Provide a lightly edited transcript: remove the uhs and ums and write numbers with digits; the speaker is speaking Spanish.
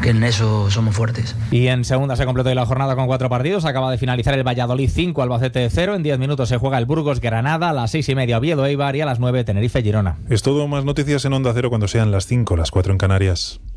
que en eso somos fuertes. Y en segunda se completó la jornada con 4 partidos. Acaba de finalizar el Valladolid 5, Albacete 0. En 10 minutos se juega el Burgos-Granada, a las 6:30 Oviedo-Eibar y a las 9 Tenerife-Girona. Es todo, más noticias en Onda Cero cuando sean las 5, las 4 en Canarias.